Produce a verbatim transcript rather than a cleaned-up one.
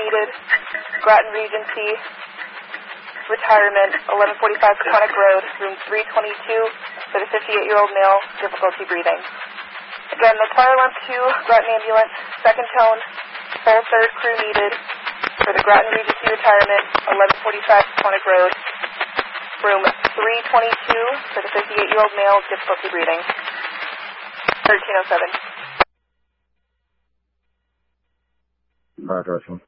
needed. Groton Regency. Retirement, eleven forty-five Peconic Road, room three twenty-two for the fifty-eight-year-old male, difficulty breathing. Again, the fire alarm two, Groton Ambulance, second tone, full third crew needed for the Groton Regency Retirement, eleven forty-five Peconic Road, room three twenty-two for the fifty-eight-year-old male, difficulty breathing. thirteen oh seven. Fire direction.